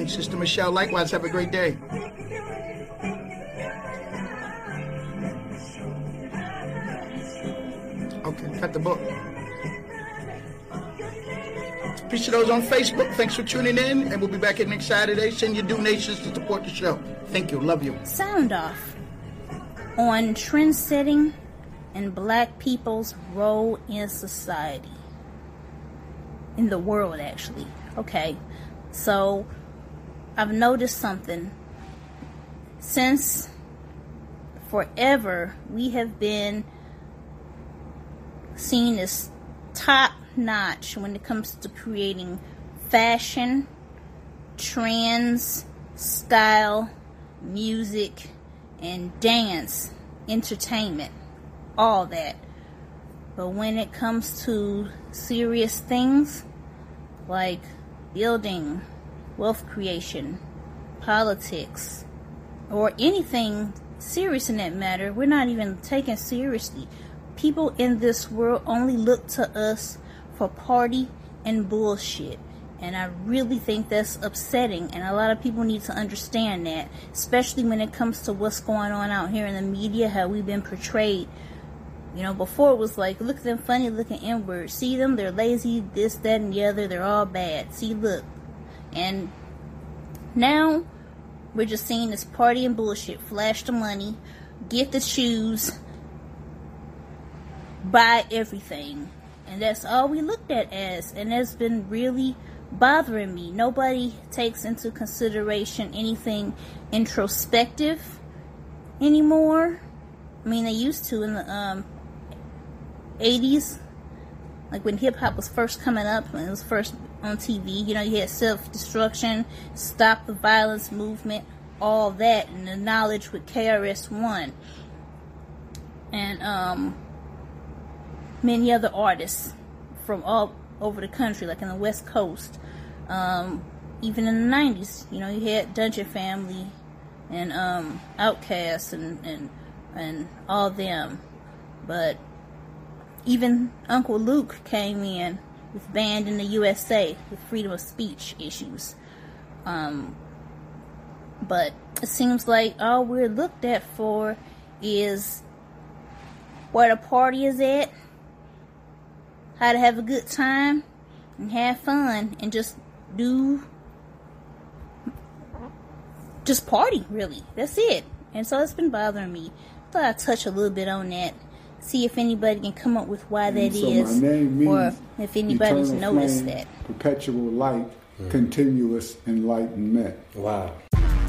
And Sister Michelle, likewise, have a great day. Okay, cut the book. Peace to those on Facebook. Thanks for tuning in, and we'll be back here next Saturday. Send your donations to support the show. Thank you. Love you. Sound off on trend setting and black people's role in society. In the world, actually. Okay, so I've noticed something. Since forever, we have been seen as top notch when it comes to creating fashion, trends, style, music, and dance, entertainment, all that. But when it comes to serious things like building, wealth creation, politics, or anything serious in that matter, we're not even taken seriously. People in this world only look to us for party and bullshit. And I really think that's upsetting. And a lot of people need to understand that. Especially when it comes to what's going on out here in the media, how we've been portrayed. You know, before it was like, look at them funny looking N-words. See them, they're lazy, this, that, and the other. They're all bad. See, look. And now, we're just seeing this party and bullshit. Flash the money. Get the shoes. Buy everything. And that's all we looked at as. And that's been really bothering me. Nobody takes into consideration anything introspective anymore. I mean, they used to in the 80s, like when hip-hop was first coming up, when it was first on TV. You know, you had self-destruction, stop the violence movement, all that, and the knowledge with KRS-One. And many other artists from all over the country, like in the West Coast. Even in the 90s, you know, you had Dungeon Family and Outkast and all them. But even Uncle Luke came in with Banned in the USA with freedom of speech issues. But it seems like all we're looked at for is where the party is at, how to have a good time and have fun and just party, really. That's it. And so it's been bothering me. Thought I'd touch a little bit on that. See if anybody can come up with why that is, or if anybody's noticed that. Perpetual light, continuous enlightenment. Wow.